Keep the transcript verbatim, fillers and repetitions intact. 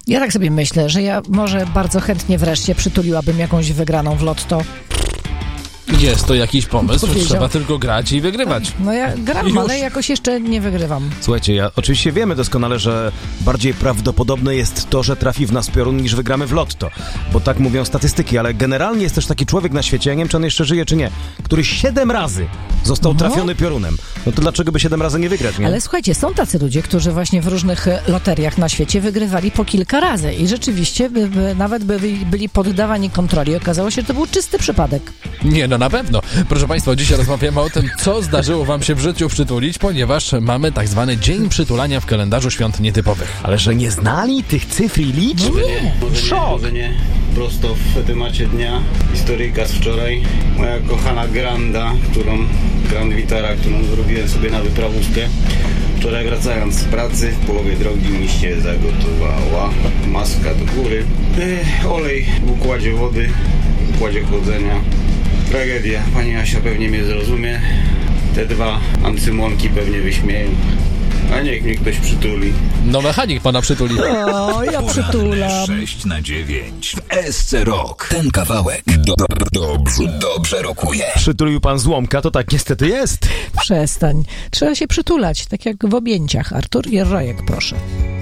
Ja tak sobie myślę, że ja może bardzo chętnie wreszcie przytuliłabym jakąś wygraną w lotto. Jest to jakiś pomysł, Powiedział. trzeba tylko grać i wygrywać. No ja gram, Już. ale jakoś jeszcze nie wygrywam. Słuchajcie, ja oczywiście wiemy doskonale, że bardziej prawdopodobne jest to, że trafi w nas piorun, niż wygramy w lotto. Bo tak mówią statystyki, ale generalnie jest też taki człowiek na świecie, ja nie wiem, czy on jeszcze żyje, czy nie, który siedem razy został No. trafiony piorunem. No to dlaczego by siedem razy nie wygrać, nie? Ale słuchajcie, są tacy ludzie, którzy właśnie w różnych e, loteriach na świecie wygrywali po kilka razy i rzeczywiście by, by, nawet byli, byli poddawani kontroli. Okazało się, że to był czysty przypadek. Nie, no na pewno. Proszę Państwa, dzisiaj rozmawiamy o tym, co zdarzyło Wam się w życiu przytulić, ponieważ mamy tak zwany Dzień Przytulania w kalendarzu świąt nietypowych. Ale że nie znali tych cyfr i liczb? Szok! Chodzenie prosto w temacie dnia. Historyjka z wczoraj. Moja kochana Granda, którą, Grand Vitara, którą zrobiłem sobie na wyprawówkę. Wczoraj wracając z pracy, w połowie drogi mi się zagotowała. Maska do góry. Ech, olej w układzie wody, w układzie chłodzenia. Tragedia. Pani Asia pewnie mnie zrozumie. Te dwa ancymonki pewnie wyśmieją. A niech mnie ktoś przytuli. No mechanik Pana przytuli. O, ja przytulam. sześć na dziewięć w S C Rock. Ten kawałek do, do, dobrze, dobrze rokuje. Przytulił pan złomka, to tak niestety jest. Przestań. Trzeba się przytulać, tak jak w objęciach. Artur Jerojek, proszę.